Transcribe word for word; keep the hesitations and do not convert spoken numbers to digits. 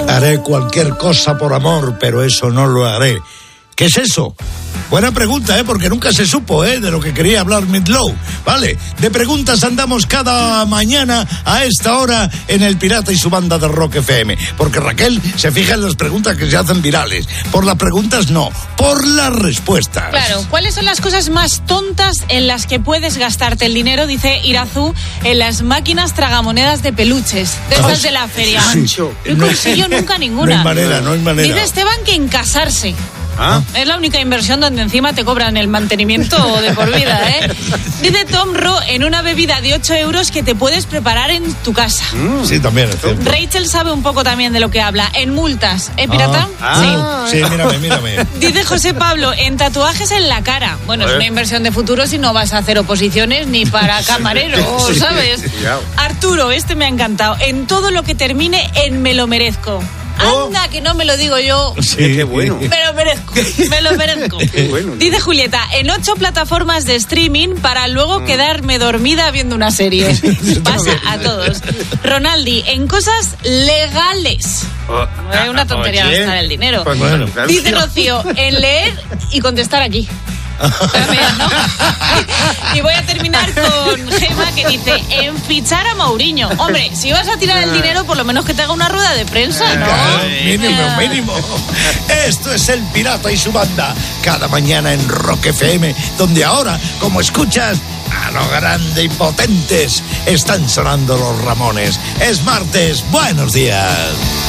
Haré cualquier cosa por amor, pero eso no lo haré. ¿Qué es eso? Buena pregunta, ¿eh? Porque nunca se supo, ¿eh? De lo que quería hablar Midlow. Vale, de preguntas andamos cada mañana a esta hora en El Pirata y su banda de Rock F M. Porque Raquel se fija en las preguntas que se hacen virales. Por las preguntas no, por las respuestas. Claro, ¿cuáles son las cosas más tontas en las que puedes gastarte el dinero? Dice Irazú, en las máquinas tragamonedas de peluches, de esas de la feria. Sí. No he conseguido nunca ninguna. No hay manera, no hay manera. Dice Esteban que en casarse. ¿Ah? Es la única inversión donde encima te cobran el mantenimiento de por vida, ¿eh? Dice Tom Ro en una bebida de ocho euros que te puedes preparar en tu casa. Mm. Sí, también es cierto. Rachel sabe un poco también de lo que habla. En multas, ¿eh, pirata? Ah. Sí. Sí, mírame, mírame. Dice José Pablo, en tatuajes en la cara. Bueno, es una inversión de futuro si no vas a hacer oposiciones ni para camarero, Sí. ¿sabes? Cuidado. Arturo, este me ha encantado. En todo lo que termine en me lo merezco. Oh. Anda, que no me lo digo yo. Sí, qué bueno. Me lo merezco, me lo merezco. Qué bueno. Dice Julieta, en ocho plataformas de streaming para luego quedarme dormida viendo una serie. Pasa a todos. Ronaldi, en cosas legales. Oh, No es una tontería oye, gastar el dinero. pues Bueno. claro. Dice Rocío, en leer y contestar aquí. También, ¿no? Y voy a terminar con Gema que dice, en fichar a Mourinho. Hombre, si vas a tirar el dinero, por lo menos que te haga una rueda de prensa, ¿no? Claro, mínimo, Ah. mínimo. Esto es El Pirata y su banda, cada mañana en Rock F M, donde ahora, como escuchas, a lo grande y potentes, están sonando los Ramones. Es martes, buenos días.